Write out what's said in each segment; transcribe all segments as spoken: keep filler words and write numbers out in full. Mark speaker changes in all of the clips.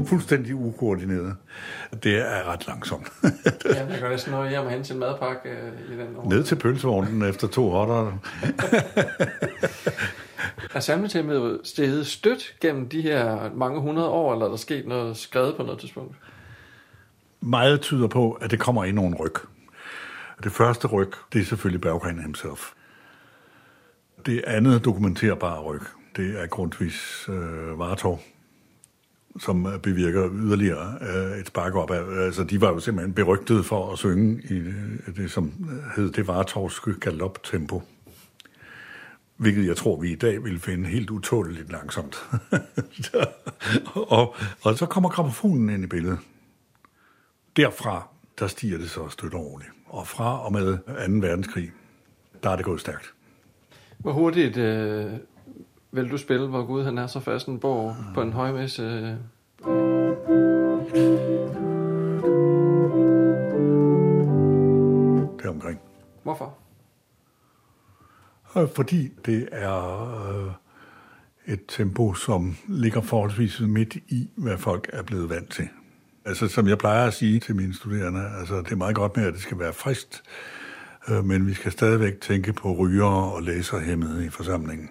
Speaker 1: fuldstændig ukoordineret. Det er ret langsomt.
Speaker 2: Ja, jeg kan næsten nå hjem hen til en madpakke øh, i den år.
Speaker 1: Ned til pølsevognen efter to hotter.
Speaker 2: Er salmetemaet steget stødt gennem de her mange hundrede år, eller er der sket noget skrevet på noget tidspunkt?
Speaker 1: Meget tyder på, at det kommer i nogle ryg. Det første ryg, det er selvfølgelig Berggren himself. Det andet dokumenterbare ryg, det er Grundtvigs øh, Vartov, som bevirker yderligere øh, et spark op af. Altså, de var jo simpelthen berygtede for at synge i det, det som hed det Vartovske galoptempo. Hvilket jeg tror, vi i dag vil finde helt utåleligt langsomt. og, og så kommer grammofonen ind i billedet. Derfra, der stiger det så støt og roligt. Og fra og med anden verdenskrig, der er det gået stærkt.
Speaker 2: Hvor hurtigt øh, vil du spille, hvor Gud han er så fast en borg på en højmesse? Øh...
Speaker 1: Deromkring.
Speaker 2: Hvorfor?
Speaker 1: Fordi det er øh, et tempo, som ligger forholdsvis midt i, hvad folk er blevet vant til. Altså, som jeg plejer at sige til mine studerende, altså, det er meget godt med, at det skal være friskt, øh, men vi skal stadigvæk tænke på rygere og læserhæmmede i forsamlingen.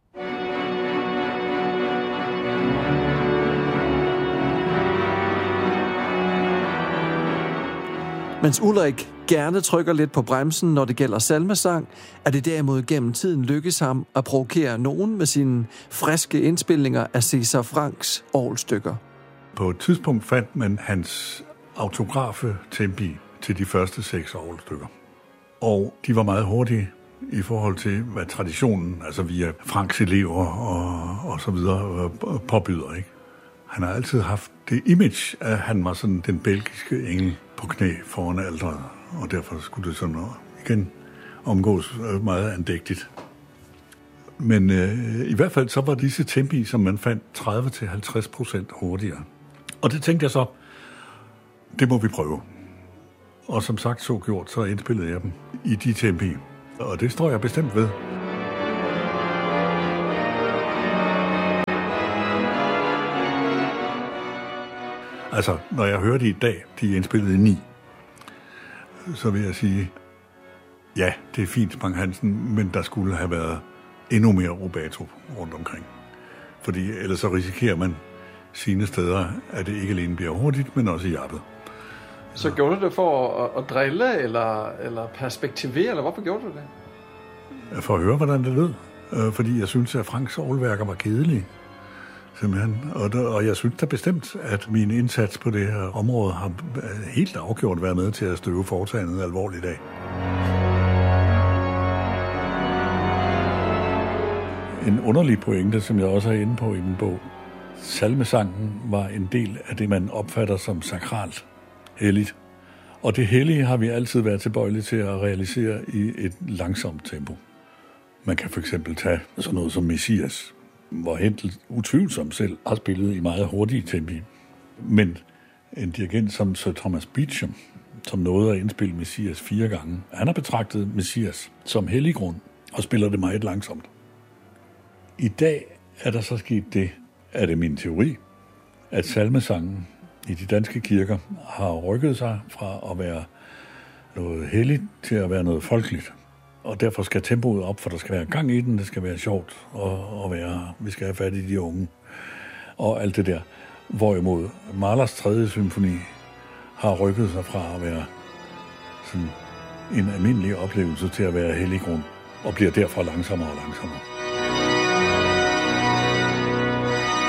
Speaker 3: Mens Ulrik gerne trykker lidt på bremsen, når det gælder salmesang, er det derimod gennem tiden lykkes ham at provokere nogen med sine friske indspilninger af Cæsar Franks orgelstykker.
Speaker 1: På et tidspunkt fandt man hans autografe tempi til de første seks orgelstykker. Og de var meget hurtige i forhold til, hvad traditionen, altså via Franks elever og, og så videre, påbyder, ikke? Han har altid haft det image, at han var sådan den belgiske engel på knæ foran alteret, og derfor skulle det sådan igen omgås meget andægtigt. Men øh, i hvert fald så var disse tempi, som man fandt, tredive til halvtreds procent hurtigere. Og det tænkte jeg så, det må vi prøve. Og som sagt så gjort, så indspillede jeg dem i de tempi. Og det står jeg bestemt ved. Altså, når jeg hørte i dag, de er indspillet i ni, så vil jeg sige, ja, det er fint, Bang Hansen, men der skulle have været endnu mere rubato rundt omkring. Fordi ellers så risikerer man sine steder, at det ikke alene bliver hurtigt, men også jappet.
Speaker 2: Så gjorde du det for at, at drille, eller, eller perspektivere, eller hvorfor gjorde du det?
Speaker 1: For at høre, hvordan det lød. Fordi jeg synes, at Franks orgelværker var kedelige. Simpelthen. Og, der, og jeg synes da bestemt, at min indsats på det her område har helt afgjort været med til at støve foretagendet alvorligt af. En underlig pointe, som jeg også er inde på i min bog. Salmesangen var en del af det, man opfatter som sakralt, helligt. Og det hellige har vi altid været tilbøjelige til at realisere i et langsomt tempo. Man kan for eksempel tage sådan noget som Messias, hvor Händel utvivlsomt selv har spillet i meget hurtige tempi. Men en dirigent som Sir Thomas Beecham, som nåede at indspille Messias fire gange, han har betragtet Messias som hellig grund og spiller det meget langsomt. I dag er der så sket det, er det min teori, at salmesangen i de danske kirker har rykket sig fra at være noget helligt til at være noget folkeligt. Og derfor skal tempoet op, for der skal være gang i den, det skal være sjovt, og, og være, vi skal have fat i de unge, og alt det der. Hvorimod Mahlers tredje symfoni har rykket sig fra at være sådan en almindelig oplevelse til at være hellig grund, og bliver derfor langsommere og langsommere.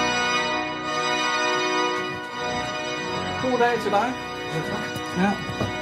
Speaker 2: God dag til dig.
Speaker 3: Ja.